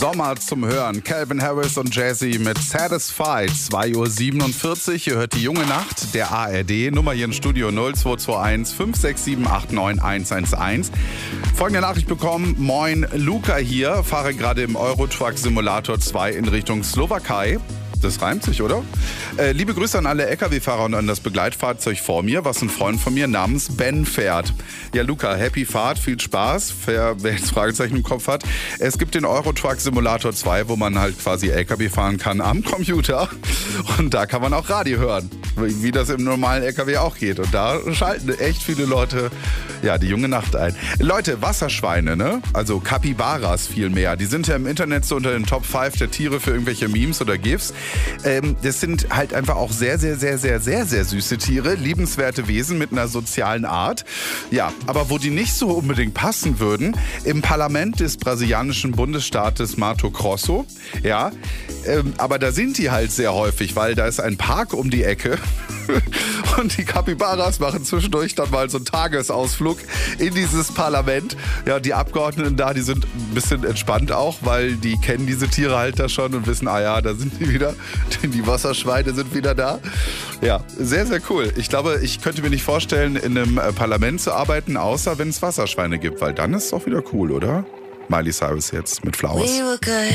Sommer zum Hören. Calvin Harris und Jazzy mit Satisfied. 2:47 Uhr. Ihr hört die junge Nacht der ARD. Nummer hier im Studio 0221 567 89 111. Folgende Nachricht bekommen. Moin, Luca hier. Fahre gerade im Eurotruck Simulator 2 in Richtung Slowakei. Das reimt sich, oder? Liebe Grüße an alle LKW-Fahrer und an das Begleitfahrzeug vor mir, was ein Freund von mir namens Ben fährt. Ja, Luca, happy Fahrt, viel Spaß. Wer jetzt Fragezeichen im Kopf hat. Es gibt den Eurotruck Simulator 2, wo man halt quasi LKW fahren kann am Computer. Und da kann man auch Radio hören, wie das im normalen LKW auch geht. Und da schalten echt viele Leute, ja, die junge Nacht ein. Leute, Wasserschweine, ne? Also Capybaras vielmehr. Die sind ja im Internet so unter den Top 5 der Tiere für irgendwelche Memes oder GIFs. Das sind halt einfach auch sehr, sehr, sehr, sehr, sehr, sehr süße Tiere, liebenswerte Wesen mit einer sozialen Art. Ja, aber wo die nicht so unbedingt passen würden, im Parlament des brasilianischen Bundesstaates Mato Grosso, ja, aber da sind die halt sehr häufig, weil da ist ein Park um die Ecke. Und die Capybaras machen zwischendurch dann mal so einen Tagesausflug in dieses Parlament. Ja, die Abgeordneten da, die sind ein bisschen entspannt auch, weil die kennen diese Tiere halt da schon und wissen, ah ja, da sind die wieder. Die Wasserschweine sind wieder da. Ja, sehr, sehr cool. Ich glaube, ich könnte mir nicht vorstellen, in einem Parlament zu arbeiten, außer wenn es Wasserschweine gibt, weil dann ist es auch wieder cool, oder? Miley Cyrus jetzt mit Flowers.